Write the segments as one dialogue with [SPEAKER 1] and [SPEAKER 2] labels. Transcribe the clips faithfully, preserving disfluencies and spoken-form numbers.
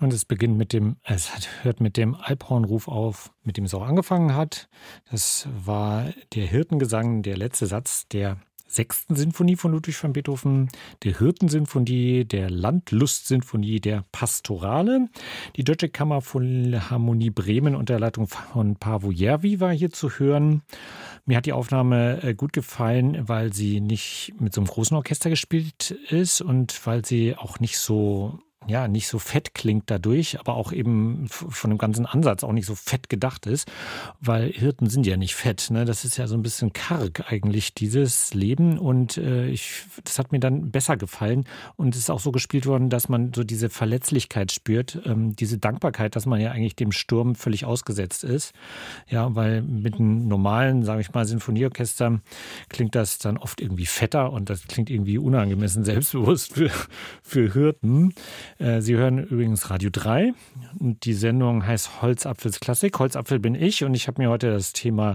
[SPEAKER 1] Und es beginnt mit dem, es hat, hört mit dem Alphornruf auf, mit dem es auch angefangen hat. Das war der Hirtengesang, der letzte Satz der sechsten Sinfonie von Ludwig van Beethoven, der Hirtensinfonie, der Landlustsinfonie, der Pastorale. Die Deutsche Kammerphilharmonie Bremen unter der Leitung von Paavo Järvi war hier zu hören. Mir hat die Aufnahme gut gefallen, weil sie nicht mit so einem großen Orchester gespielt ist und weil sie auch nicht so ja, nicht so fett klingt dadurch, aber auch eben von dem ganzen Ansatz auch nicht so fett gedacht ist, weil Hirten sind ja nicht fett, ne? Das ist ja so ein bisschen karg eigentlich, dieses Leben, und äh, ich, das hat mir dann besser gefallen, und es ist auch so gespielt worden, dass man so diese Verletzlichkeit spürt, ähm, diese Dankbarkeit, dass man ja eigentlich dem Sturm völlig ausgesetzt ist, ja, weil mit einem normalen, sage ich mal, Sinfonieorchester klingt das dann oft irgendwie fetter und das klingt irgendwie unangemessen selbstbewusst für, für Hirten. Sie hören übrigens Radio drei und die Sendung heißt Holzapfels Klassik. Holzapfel bin ich, und ich habe mir heute das Thema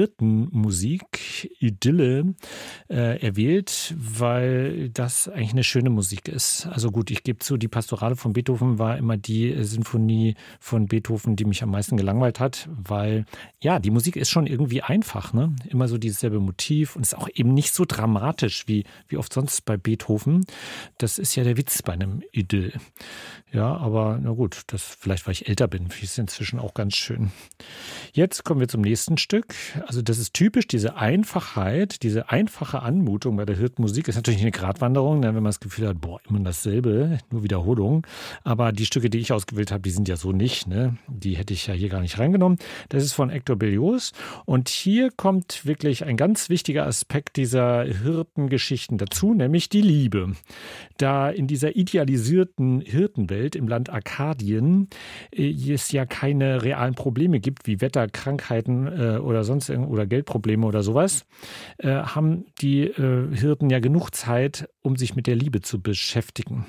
[SPEAKER 1] Hirtenmusik, Idylle äh, erwählt, weil das eigentlich eine schöne Musik ist. Also gut, ich gebe zu, die Pastorale von Beethoven war immer die Sinfonie von Beethoven, die mich am meisten gelangweilt hat, weil ja, die Musik ist schon irgendwie einfach, ne? Immer so dieses selbe Motiv und ist auch eben nicht so dramatisch wie, wie oft sonst bei Beethoven. Das ist ja der Witz bei einem Idyll. Ja, aber na gut, das, vielleicht weil ich älter bin, finde ich es inzwischen auch ganz schön. Jetzt kommen wir zum nächsten Stück. Also das ist typisch, diese Einfachheit, diese einfache Anmutung bei der Hirtenmusik ist natürlich eine Gratwanderung, wenn man das Gefühl hat, boah, immer dasselbe, nur Wiederholung. Aber die Stücke, die ich ausgewählt habe, die sind ja so nicht, ne? Die hätte ich ja hier gar nicht reingenommen. Das ist von Hector Berlioz, und hier kommt wirklich ein ganz wichtiger Aspekt dieser Hirtengeschichten dazu, nämlich die Liebe. Da in dieser idealisierten Hirtenwelt im Land Arkadien äh, es ja keine realen Probleme gibt, wie Wetter, Krankheiten äh, oder sonst oder Geldprobleme oder sowas, äh, haben die äh, Hirten ja genug Zeit, um sich mit der Liebe zu beschäftigen.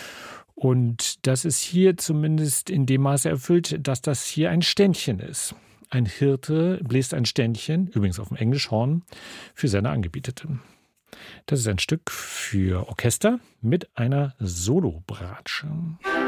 [SPEAKER 1] Und das ist hier zumindest in dem Maße erfüllt, dass das hier ein Ständchen ist. Ein Hirte bläst ein Ständchen, übrigens auf dem Englischhorn, für seine Angebetete. Das ist ein Stück für Orchester mit einer Solobratsche.